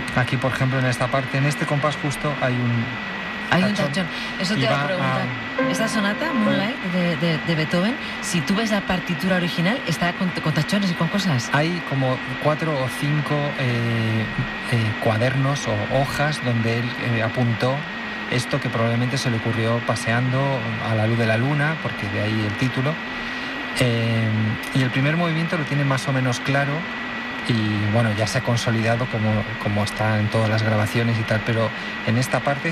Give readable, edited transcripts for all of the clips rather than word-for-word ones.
Aquí, por ejemplo, en esta parte, en este compás justo, hay un tachón. Eso te iba a preguntar. Esta sonata, Moonlight, de Beethoven, si tú ves la partitura original, está con tachones y con cosas. Hay como 4 o 5 cuadernos o hojas donde él apuntó esto que probablemente se le ocurrió paseando a la luz de la luna, porque de ahí el título. Y el primer movimiento lo tiene más o menos claro y bueno, ya se ha consolidado como está en todas las grabaciones y tal, pero en esta parte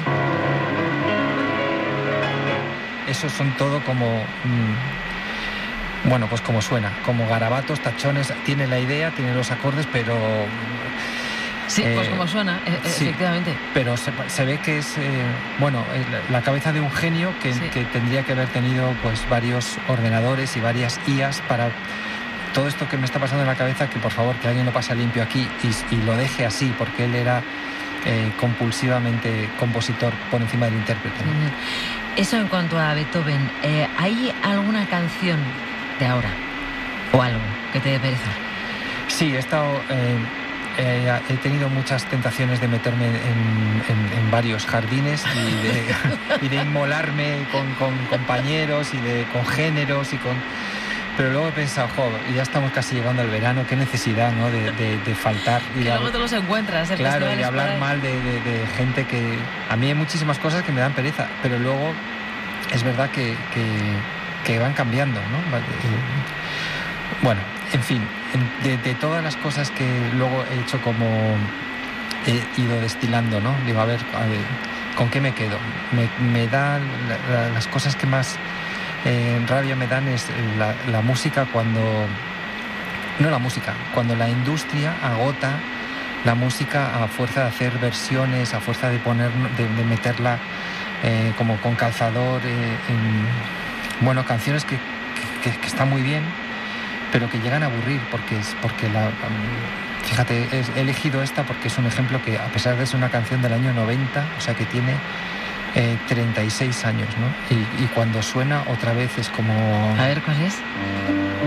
esos son todo como bueno, pues como suena, como garabatos, tachones, tiene la idea, tiene los acordes, pero sí, pues como suena, sí, efectivamente. Pero se ve que es la cabeza de un genio que tendría que haber tenido pues varios ordenadores y varias IAs para todo esto que me está pasando en la cabeza, que por favor que alguien lo pase limpio aquí y lo deje así, porque él era compulsivamente compositor por encima del intérprete, ¿no? Eso en cuanto a Beethoven. ¿Hay alguna canción de ahora o algo que te dé pereza? Sí, he estado... he tenido muchas tentaciones de meterme en varios jardines y de inmolarme con compañeros y de congéneros pero luego he pensado, ya estamos casi llegando al verano, qué necesidad, ¿no? de faltar. Y luego te los encuentras. Claro, y de hablar mal de gente que... A mí hay muchísimas cosas que me dan pereza, pero luego es verdad que van cambiando, ¿no? Bueno, en fin, de todas las cosas que luego he hecho, como he ido destilando, ¿no? Digo, a ver, ¿con qué me quedo? Me da las cosas que más rabia me dan es la música cuando... No la música, cuando la industria agota la música a fuerza de hacer versiones, a fuerza de meterla como con calzador en canciones que están muy bien, pero que llegan a aburrir porque fíjate, he elegido esta porque es un ejemplo que, a pesar de ser una canción del año 90, o sea que tiene 36 años, ¿no? Y cuando suena otra vez es como... A ver, ¿cuál es?